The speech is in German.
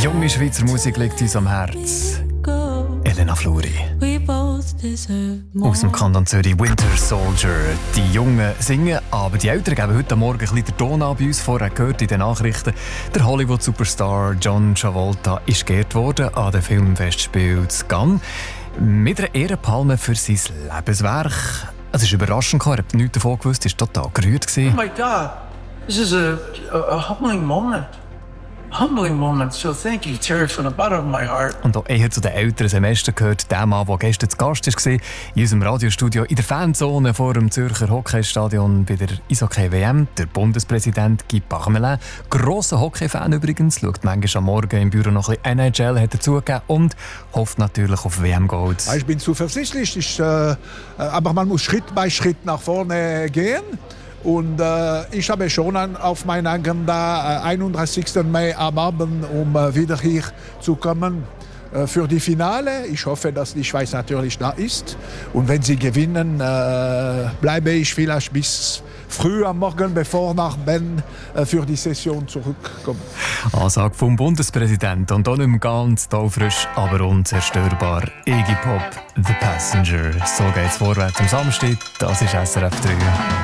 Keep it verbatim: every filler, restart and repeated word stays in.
Junge Schweizer Musik liegt uns am Herz. Elena Fluri. Aus dem Kanton Zürich, Winter Soldier. Die Jungen singen, aber die Eltern geben heute Morgen ein bisschen den Ton an bei uns. Vorher gehört in den Nachrichten, der Hollywood-Superstar John Travolta ist geehrt worden an den Filmfestspielen zu Cannes mit einer Ehrenpalme für sein Lebenswerk. Es ist überraschend, er hat nichts davon gewusst, er war total gerührt. Oh my God, this is a, a, a humbling moment. Humbling moment, so thank you, Terry, from the bottom of my heart. Und auch eher zu den älteren Semestern gehört der Mann, der gestern zu Gast war, in unserem Radiostudio in der Fanzone vor dem Zürcher Hockeystadion bei der Eishockey-W M. Der Bundespräsident Guy Parmelin, grosser Hockey-Fan übrigens, schaut manchmal am Morgen im Büro noch ein bisschen N H L, hat er zugegeben, und hofft natürlich auf W M-Gold. Ich bin zuversichtlich, ich, äh, aber man muss Schritt bei Schritt nach vorne gehen. Und äh, ich habe schon an, auf meiner Agenda äh, einunddreißigsten Mai am Abend, um äh, wieder hier zu kommen äh, für die Finale. Ich hoffe, dass die Schweiz natürlich da ist. Und wenn sie gewinnen, äh, bleibe ich vielleicht bis früh am Morgen, bevor nach Ben äh, für die Session zurückkomme. Ansage vom Bundespräsidenten und auch nicht mehr ganz taufrisch, aber unzerstörbar. Iggy Pop, The Passenger. So geht's vorwärts am Samstag. Das ist S R F drei.